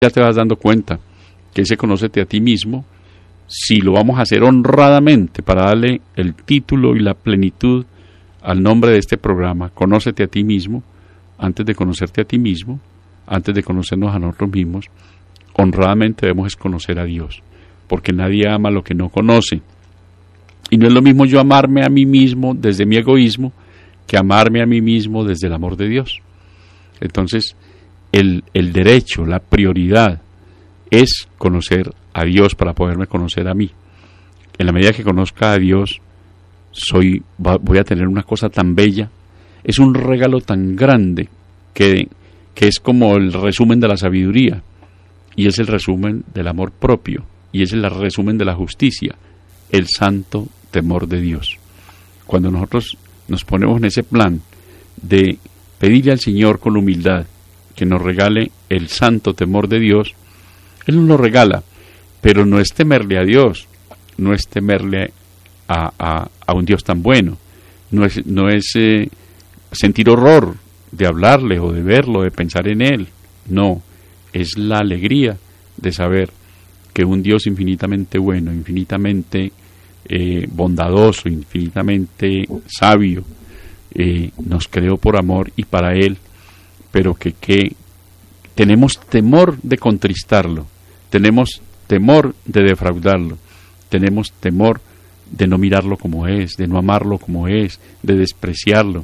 ya te vas dando cuenta que ese conócete a ti mismo, si lo vamos a hacer honradamente para darle el título y la plenitud al nombre de este programa, conócete a ti mismo, antes de conocerte a ti mismo, antes de conocernos a nosotros mismos, honradamente debemos conocer a Dios, porque nadie ama lo que no conoce. Y no es lo mismo yo amarme a mí mismo desde mi egoísmo que amarme a mí mismo desde el amor de Dios. Entonces, el derecho, la prioridad es conocer a Dios para poderme conocer a mí. En la medida que conozca a Dios, voy a tener una cosa tan bella, es un regalo tan grande que es como el resumen de la sabiduría, y es el resumen del amor propio, y es el resumen de la justicia, el santo temor de Dios. Cuando nosotros nos ponemos en ese plan de pedirle al Señor con humildad que nos regale el santo temor de Dios, Él nos lo regala, pero no es temerle a Dios, no es temerle a un Dios tan bueno, no es sentir horror de hablarle o de verlo, de pensar en Él, no, es la alegría de saber que un Dios infinitamente bueno, infinitamente bondadoso, infinitamente sabio, nos creó por amor y para Él, pero que tenemos temor de contristarlo, tenemos temor de defraudarlo, tenemos temor de no mirarlo como es, de no amarlo como es, de despreciarlo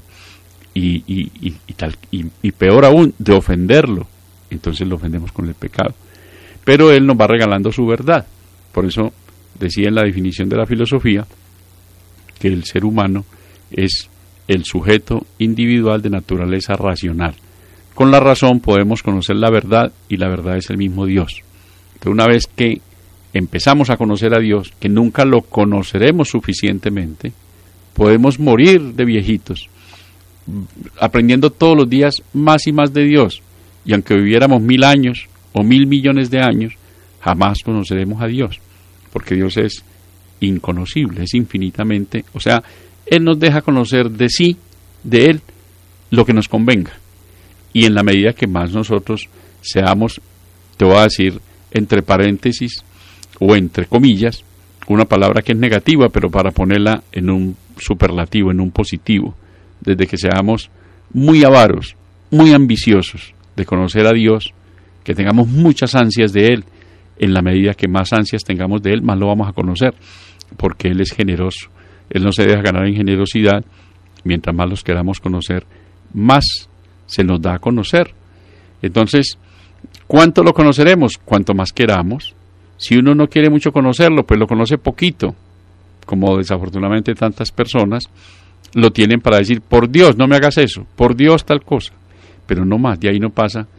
y peor aún, de ofenderlo. Entonces lo ofendemos con el pecado. Pero Él nos va regalando su verdad. Por eso decía en la definición de la filosofía que el ser humano es el sujeto individual de naturaleza racional. Con la razón podemos conocer la verdad, y la verdad es el mismo Dios. Entonces, una vez que empezamos a conocer a Dios, que nunca lo conoceremos suficientemente, podemos morir de viejitos, aprendiendo todos los días más y más de Dios, y aunque viviéramos 1000 años o 1000 millones de años, jamás conoceremos a Dios, porque Dios es inconocible, es infinitamente, o sea, Él nos deja conocer de sí, de Él, lo que nos convenga. Y en la medida que más nosotros seamos, te voy a decir entre paréntesis o entre comillas, una palabra que es negativa, pero para ponerla en un superlativo, en un positivo, desde que seamos muy avaros, muy ambiciosos de conocer a Dios, que tengamos muchas ansias de Él, en la medida que más ansias tengamos de Él, más lo vamos a conocer, porque Él es generoso, Él no se deja ganar en generosidad, mientras más los queramos conocer, más se nos da a conocer. Entonces, ¿cuánto lo conoceremos? Cuanto más queramos. Si uno no quiere mucho conocerlo, pues lo conoce poquito, como desafortunadamente tantas personas lo tienen para decir, por Dios, no me hagas eso, por Dios tal cosa, pero no más, de ahí no pasa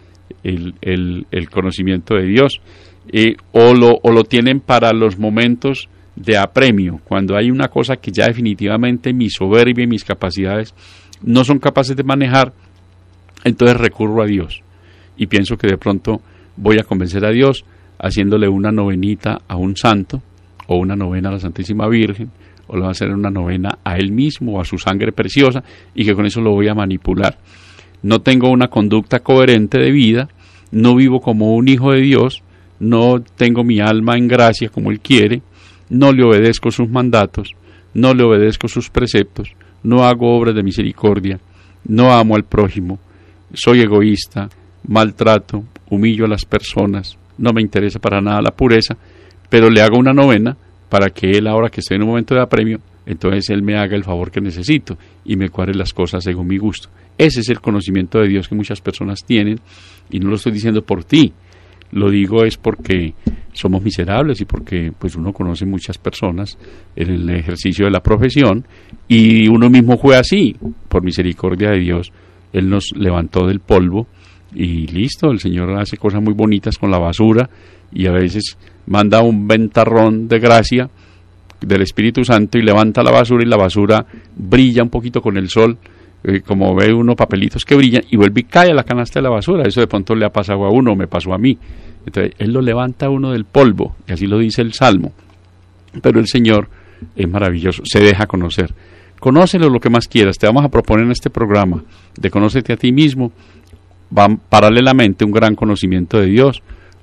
el conocimiento de Dios, o lo tienen para los momentos de apremio, cuando hay una cosa que ya definitivamente mi soberbia y mis capacidades no son capaces de manejar, entonces recurro a Dios y pienso que de pronto voy a convencer a Dios haciéndole una novenita a un santo, o una novena a la Santísima Virgen, o le voy a hacer una novena a Él mismo o a su sangre preciosa, y que con eso lo voy a manipular. No tengo una conducta coherente de vida, no vivo como un hijo de Dios, no tengo mi alma en gracia como Él quiere, no le obedezco sus mandatos, no le obedezco sus preceptos, no hago obras de misericordia, no amo al prójimo, soy egoísta, maltrato, humillo a las personas, no me interesa para nada la pureza, pero le hago una novena para que Él, ahora que estoy en un momento de apremio, entonces Él me haga el favor que necesito y me cuadre las cosas según mi gusto. Ese es el conocimiento de Dios que muchas personas tienen, y no lo estoy diciendo por ti, lo digo es porque somos miserables y porque pues uno conoce muchas personas en el ejercicio de la profesión, y uno mismo fue así, por misericordia de Dios. Él nos levantó del polvo y listo, el Señor hace cosas muy bonitas con la basura, y a veces manda un ventarrón de gracia del Espíritu Santo y levanta la basura, y la basura brilla un poquito con el sol, como ve uno papelitos que brillan, y vuelve y cae a la canasta de la basura. Eso de pronto le ha pasado a uno, me pasó a mí. Entonces Él lo levanta a uno del polvo, y así lo dice el Salmo. Pero el Señor es maravilloso, se deja conocer. Conócelo lo que más quieras. Te vamos a proponer en este programa de Conócete a ti mismo, va paralelamente un gran conocimiento de Dios,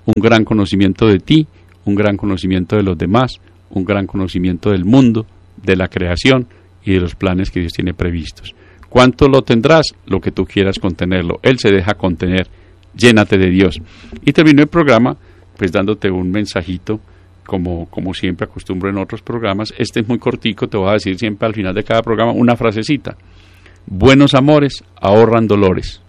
un gran conocimiento de ti, un gran conocimiento de los demás, un gran conocimiento del mundo, de la creación y de los planes que Dios tiene previstos. ¿Cuánto lo tendrás? Lo que tú quieras contenerlo. Él se deja contener. Llénate de Dios. Y termino el programa pues dándote un mensajito, como siempre acostumbro en otros programas. Este es muy cortico, te voy a decir siempre al final de cada programa una frasecita. Buenos amores ahorran dolores.